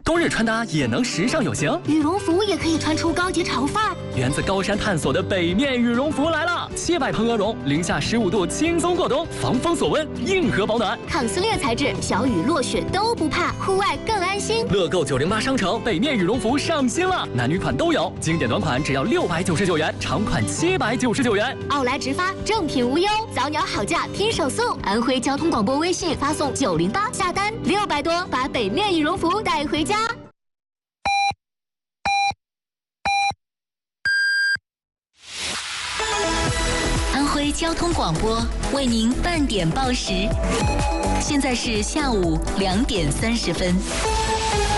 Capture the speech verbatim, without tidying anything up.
冬日穿搭也能时尚有型， 羽绒服也可以穿出高级潮范儿。 源自高山探索的北面羽绒服来了，七百蓬鹅绒，零下十五度轻松过冬，防风锁温，硬核保暖， 抗撕裂材质，小雨落雪都不怕，户外更安心。 乐购九零八商城北面羽绒服上新了，男女款都有，经典短款只要六百九十九元，长款七百九十九元。 奥莱直发，正品无忧，早鸟好价拼手速。安徽交通广播微信发送九零八下单六百多，把北面羽绒服带回家。 安徽交通广播为您半点报时，现在是下午两点三十分。